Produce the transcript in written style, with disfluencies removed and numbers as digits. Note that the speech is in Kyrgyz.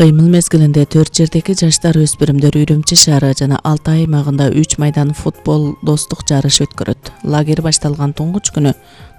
Кыймыл мезгилинде 4 жердеги жаштар өспүрүмдөр Үрүмчи шаары жана Алтай аймагында 3 майдан футбол достук жарыш өткөрөт. Лагерь башталган туңгуч күнү